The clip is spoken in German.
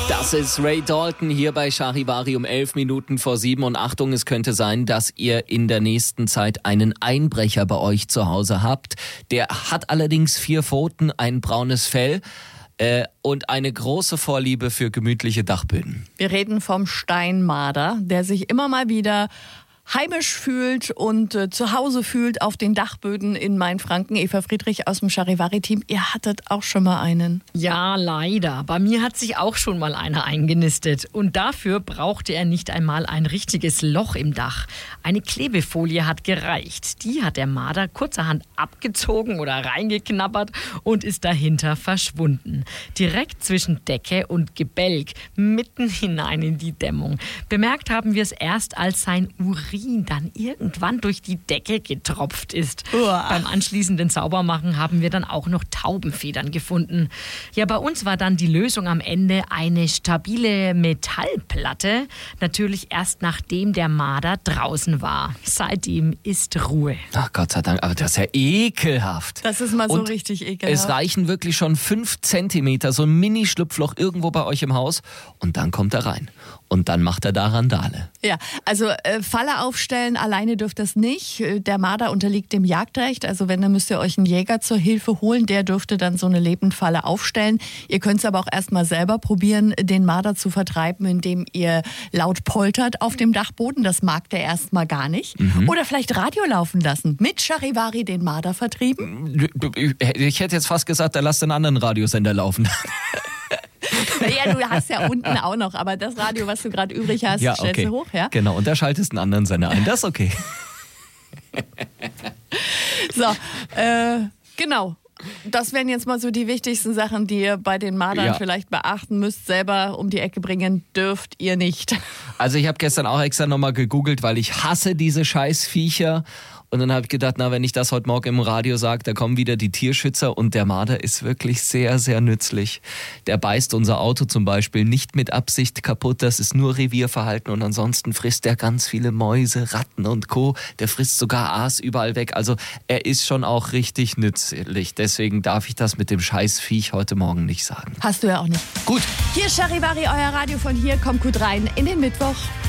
Das ist Ray Dalton hier bei Charivari um 11 Minuten vor 7. Und Achtung, es könnte sein, dass ihr in der nächsten Zeit einen Einbrecher bei euch zu Hause habt. Der hat allerdings 4 Pfoten, ein braunes Fell und eine große Vorliebe für gemütliche Dachböden. Wir reden vom Steinmarder, der sich immer mal wieder heimisch fühlt und zu Hause fühlt auf den Dachböden in Mainfranken. Eva Friedrich aus dem Charivari-Team, ihr hattet auch schon mal einen. Ja, leider. Bei mir hat sich auch schon mal einer eingenistet. Und dafür brauchte er nicht einmal ein richtiges Loch im Dach. Eine Klebefolie hat gereicht. Die hat der Marder kurzerhand abgezogen oder reingeknabbert und ist dahinter verschwunden. Direkt zwischen Decke und Gebälk, mitten hinein in die Dämmung. Bemerkt haben wir es erst, als sein Urin dann irgendwann durch die Decke getropft ist. Beim anschließenden Saubermachen haben wir dann auch noch Taubenfedern gefunden. Ja, bei uns war dann die Lösung am Ende eine stabile Metallplatte. Natürlich erst nachdem der Marder draußen war. Seitdem ist Ruhe. Ach Gott sei Dank, aber das ist ja ekelhaft. Das ist mal so Und richtig ekelhaft. Es reichen wirklich schon 5 Zentimeter, so ein Mini-Schlupfloch irgendwo bei euch im Haus. Und dann kommt er rein. Und dann macht er da Randale. Ja, also Falle aufstellen alleine dürft ihr es nicht. Der Marder unterliegt dem Jagdrecht. Also wenn, dann müsst ihr euch einen Jäger zur Hilfe holen. Der dürfte dann so eine Lebendfalle aufstellen. Ihr könnt es aber auch erstmal selber probieren, den Marder zu vertreiben, indem ihr laut poltert auf dem Dachboden. Das mag der erstmal gar nicht. Oder vielleicht Radio laufen lassen. Mit Charivari den Marder vertrieben. Ich hätte jetzt fast gesagt, da lasst einen anderen Radiosender laufen. Ja, du hast ja unten auch noch, aber das Radio, was du gerade übrig hast, Ja, stellst okay. du hoch, ja? Genau, und da schaltest einen anderen Sender ein. Das ist okay. So, genau. Das wären jetzt mal so die wichtigsten Sachen, die ihr bei den Mardern vielleicht beachten müsst. Selber um die Ecke bringen dürft ihr nicht. Also ich habe gestern auch extra nochmal gegoogelt, weil ich hasse diese Scheißviecher. Und dann habe ich gedacht, na, wenn ich das heute Morgen im Radio sage, da kommen wieder die Tierschützer. Und der Marder ist wirklich sehr, sehr nützlich. Der beißt unser Auto zum Beispiel nicht mit Absicht kaputt. Das ist nur Revierverhalten. Und ansonsten frisst er ganz viele Mäuse, Ratten und Co. Der frisst sogar Aas überall weg. Also er ist schon auch richtig nützlich. Deswegen darf ich das mit dem Scheißviech heute Morgen nicht sagen. Hast du ja auch nicht. Gut. Hier ist Charivari, euer Radio von hier. Kommt gut rein in den Mittwoch.